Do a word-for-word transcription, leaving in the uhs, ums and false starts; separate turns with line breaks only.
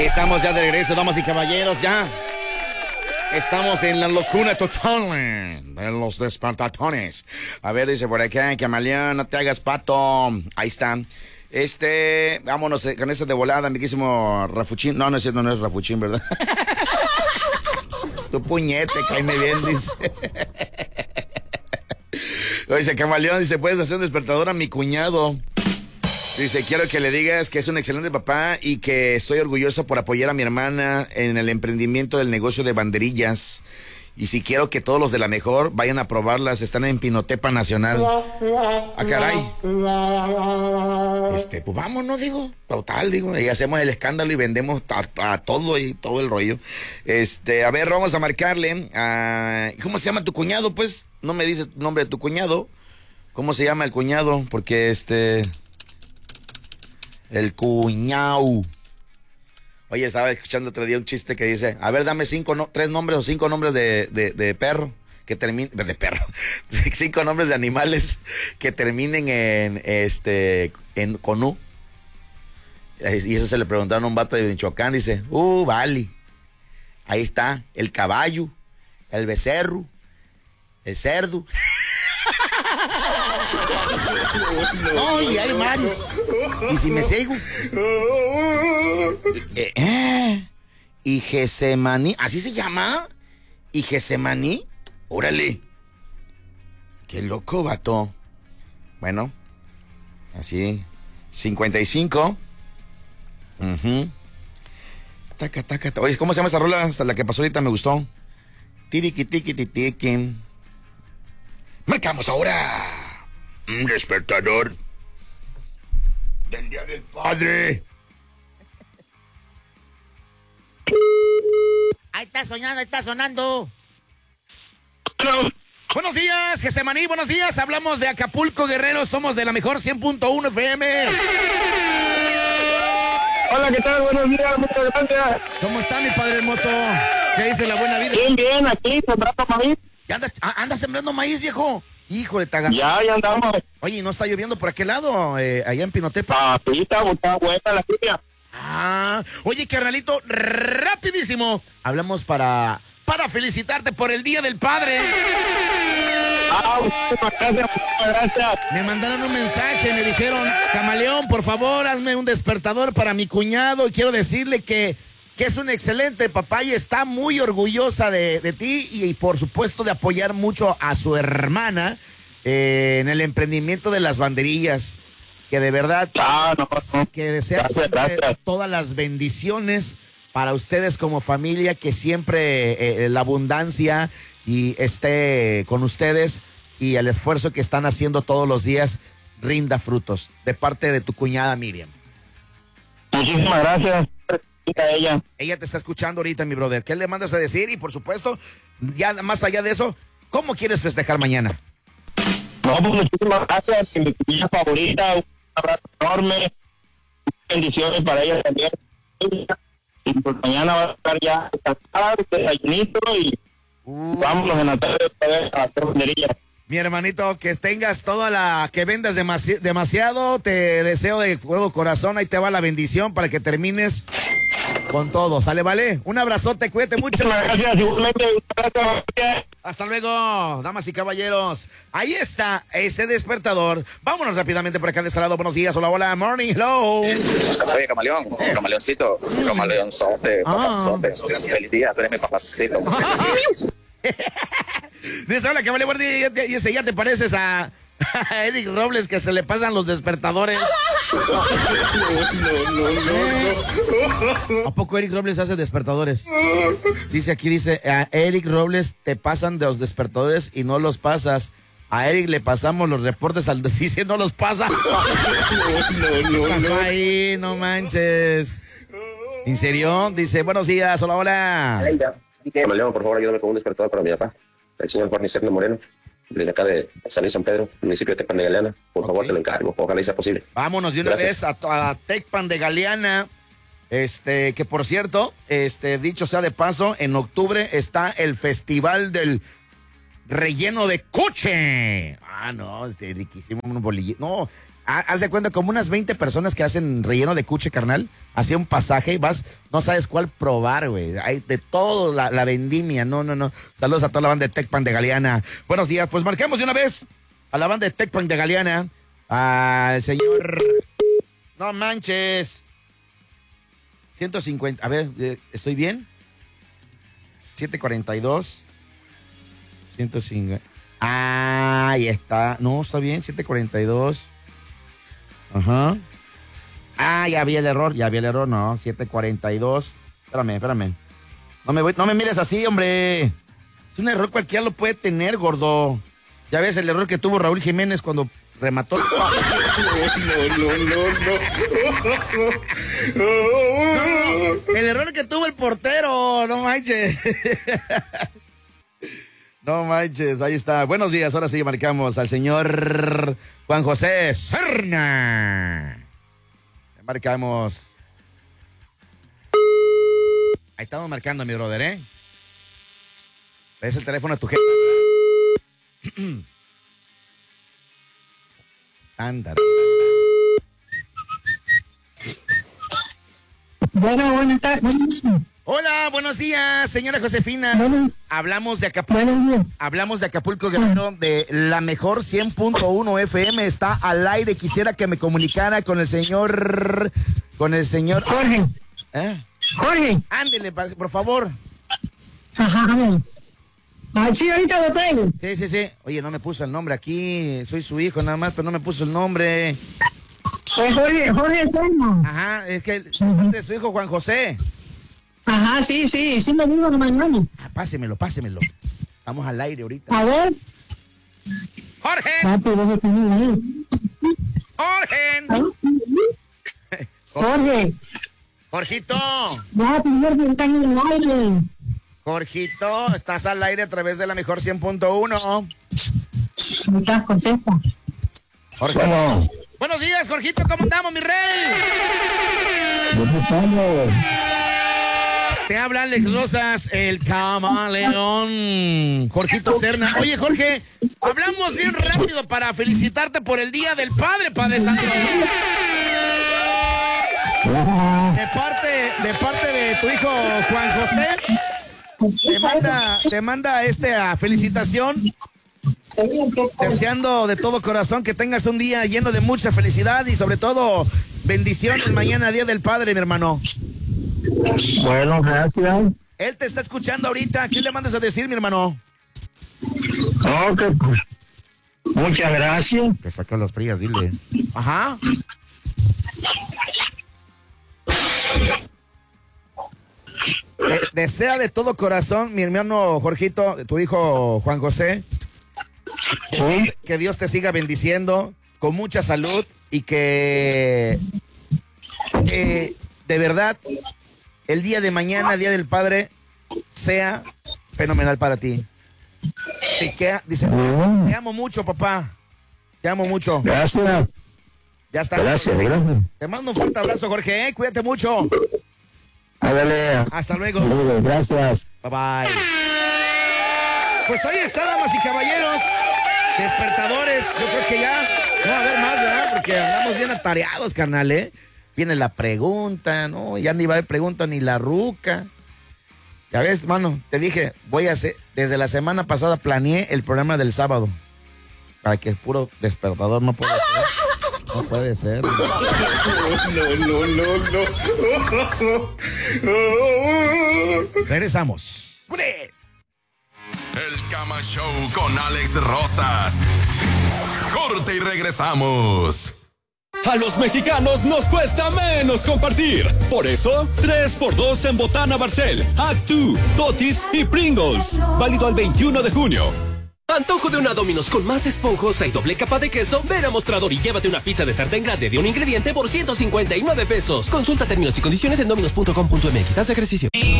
Ahí estamos ya de regreso, damas y caballeros, ya. Estamos en la locura total de los despertatones. A ver, dice por acá, Camaleón, no te hagas pato. Ahí está. Este, vámonos con ese de volada, amiguísimo Rafuchín. No, no es cierto, no es Rafuchín, ¿verdad? Tu puñete, cáeme bien, dice. Dice Camaleón, dice, puedes hacer un despertador a mi cuñado. Dice, quiero que le digas que es un excelente papá y que estoy orgulloso por apoyar a mi hermana en el emprendimiento del negocio de banderillas. Y si quiero que todos los de la mejor vayan a probarlas, están en Pinotepa Nacional. Ah, caray. Este, pues vámonos, digo. Total, digo. Y hacemos el escándalo y vendemos a, a todo y todo el rollo. Este, a ver, vamos a marcarle a... ¿Cómo se llama tu cuñado, pues? No me dices el nombre de tu cuñado. ¿Cómo se llama el cuñado? Porque este... El cuñao. Oye, estaba escuchando otro día un chiste que dice, a ver, dame cinco, no, tres nombres o cinco nombres de, de, de perro que terminen, de perro, cinco nombres de animales que terminen en, este, en, con U. Y eso se le preguntaron a un vato de Michoacán, dice, uh, vale. Ahí está, el caballo, el becerro, el cerdo. No, y hay varios. Y si me sigo. Eh, eh, y Gesemaní, ¿así se llama? ¿Y Gesemaní? Órale. Qué loco, vato. Bueno, así. cincuenta y cinco. Uh-huh. Taca, taca, taca. Oye, ¿cómo se llama esa rola? Hasta la que pasó ahorita me gustó. Tiriqui, tiqui, tiqui. Marcamos ahora. Un despertador del Día del Padre.
Ahí está sonando, ahí está sonando.
Hello.
Buenos días, Gesemaní, buenos días. Hablamos de Acapulco, Guerrero. Somos de la mejor cien punto uno F M.
Hola, ¿qué tal? Buenos días, muchas gracias.
¿Cómo está, mi padre hermoso? ¿Qué dice la buena vida?
Bien, bien, aquí, sembrando maíz.
¿Ya andas, andas sembrando maíz, viejo? Híjole, taga.
Ya, ya andamos.
Oye, ¿no está lloviendo por aquel lado, eh, allá en Pinotepa?
Ah, sí, está, está buena la lluvia.
Ah, oye, carnalito, rapidísimo. Hablamos para, para felicitarte por el Día del Padre.
Ah, muchas gracias, muchas gracias.
Me mandaron un mensaje, me dijeron, Camaleón, por favor, hazme un despertador para mi cuñado. Y quiero decirle que, que es un excelente papá y está muy orgullosa de, de ti y, y por supuesto de apoyar mucho a su hermana eh, en el emprendimiento de las banderillas. Que de verdad,
Ah, no, no.
que desea
Gracias, gracias.
todas las bendiciones para ustedes como familia, que siempre eh, la abundancia y esté con ustedes y el esfuerzo que están haciendo todos los días rinda frutos de parte de tu cuñada Miriam.
Muchísimas gracias a ella.
Ella te está escuchando ahorita, mi brother. ¿Qué le mandas a decir? Y por supuesto, ya más allá de eso, ¿cómo quieres festejar mañana?
No, pues muchísimas gracias, que mi cuñada favorita, un abrazo enorme, bendiciones para ella también. Y pues mañana va a estar ya descansada, desayunito y
Uh,
vámonos en la tarde otra vez a hacer banderillas.
Mi hermanito, que tengas toda la, que vendas demasi- demasiado, te deseo de todo corazón, ahí te va la bendición para que termines con todo, ¿sale, vale? Un abrazote, cuídate mucho.
Muchísimas gracias, igualmente, gracias.
Hasta luego, damas y caballeros. Ahí está ese despertador. Vámonos rápidamente por acá de este lado. Buenos días, hola, hola, morning, hello.
Oye, camaleón, camaleoncito, camaleonzote,
Ah.
papazote. Feliz día, tú eres mi papacito.
Dice, hola, que vale, buen día. Y ese ya te pareces a, a Eric Robles, que se le pasan los despertadores. ¿A poco Eric Robles hace despertadores? Dice aquí, dice, a Eric Robles te pasan de los despertadores y no los pasas. A Eric le pasamos los reportes al dice no los pasa. ¿Qué pasó ahí? No manches. ¿En serio? Dice, buenos días, hola, hola.
Camaleón, por favor, ayúdame con un despertador para mi papá, el señor Juan Niceno Moreno, de acá de San Luis San Pedro, municipio de Tecpan de Galeana. Por favor,
Ok.
te lo encargo, ojalá y sea posible.
Vámonos de una
Gracias.
vez a, a Tecpan de Galeana. Este, que por cierto, este, dicho sea de paso, en octubre está el festival del relleno de cuche. Ah, no, es riquísimo, un bolillo. No, ha- haz de cuenta como unas veinte personas que hacen relleno de cuche, carnal. hacia un pasaje, vas, no sabes cuál probar, güey. Hay de todo, la, la vendimia, no, no, no. Saludos a toda la banda de Tecpan de Galeana. Buenos días, pues marcamos de una vez a la banda de Tecpan de Galeana, al señor... No manches. ciento cincuenta, a ver, ¿estoy bien? setecientos cuarenta y dos. ciento cincuenta. Ah, ahí está. No, está bien, setecientos cuarenta y dos. Ajá. Ah, ya vi el error, ya vi el error, no, setecientos cuarenta y dos. Espérame, espérame. No me voy, no me mires así, hombre. Es un error, cualquiera lo puede tener, gordo. Ya ves el error que tuvo Raúl Jiménez cuando remató. No, no, no, no. El error que tuvo el portero, no manches. No manches, ahí está. Buenos días, ahora sí marcamos al señor Juan José Serna. Marcamos. Ahí estamos marcando, mi brother, ¿eh? Es el teléfono de tu jefe. Anda.
Bueno, buenas tardes.
Hola, buenos días, señora Josefina.
Bueno,
Hablamos de Acapulco.
buenos días.
Hablamos de Acapulco Guerrero, de la mejor cien punto uno F M. Está al aire. Quisiera que me comunicara con el señor. Con el señor.
Jorge.
¿Eh?
Jorge.
Ándele, por favor.
Ajá. Ah, sí, ahorita lo traigo.
Sí, sí, sí. Oye, no me puso el nombre aquí. Soy su hijo nada más, pero no me puso el nombre.
Es Jorge, Jorge Serna.
Ajá, es que es de su hijo Juan José.
Ajá, sí, sí, sí me digo de mañana.
Ah, pásemelo, pásemelo. Estamos al aire ahorita.
A ver.
¡Jorge!
Papi, déjame tener ahí.
¡Jorge!
Jorge.
¡Jorgito!
Ya, primero que están en el aire.
Jorgito, estás al aire a través de la mejor cien punto uno.
Me estás contenta.
Jorge.
Bueno,
Buenos días, Jorgito, ¿cómo andamos, mi rey?
¿cómo estamos?
Te habla Alex Rosas, el camaleón. Jorgito Serna. Oye, Jorge, hablamos bien rápido para felicitarte por el Día del Padre, Padre Santo. De parte, de parte de tu hijo Juan José, te manda, te manda esta felicitación, deseando de todo corazón que tengas un día lleno de mucha felicidad y sobre todo bendiciones mañana, Día del Padre, mi hermano.
Bueno, gracias.
Él te está escuchando ahorita. ¿Qué le mandas a decir, mi hermano?
Ok, pues, muchas gracias.
Te saca las frías, dile. Ajá. De- desea de todo corazón, mi hermano Jorgito, tu hijo Juan José,
Sí,
que Dios te siga bendiciendo con mucha salud y que eh, de verdad el día de mañana, Día del Padre, sea fenomenal para ti. Y que, dice, te amo mucho, papá. Te amo mucho.
gracias.
Ya está.
Gracias, gracias.
Te mando un fuerte abrazo, Jorge. ¿eh? Cuídate mucho.
Ándale.
Hasta luego.
Saludos, gracias.
Bye bye. Pues ahí está, damas y caballeros. Despertadores. Yo creo que ya no va a haber más, ¿verdad? Porque andamos bien atareados, carnal, ¿eh? Viene la pregunta, ¿no? Ya ni va a haber pregunta ni la ruca. Ya ves, mano, te dije, voy a hacer, desde la semana pasada planeé el programa del sábado. Para que puro despertador no puede ser. No puede ser.
No, no, no, no.
Regresamos.
El Cama Show con Alex Rosas. Corte y regresamos.
A los mexicanos nos cuesta menos compartir. Por eso, tres por dos en Botana Barcel, Actu, Totis y Pringles. Válido al veintiuno de junio.
Antojo de una Domino's con más esponjosa y doble capa de queso. Ven a Mostrador y llévate una pizza de sartén grande de un ingrediente por ciento cincuenta y nueve pesos. Consulta términos y condiciones en dominos punto com punto m x. Haz ejercicio.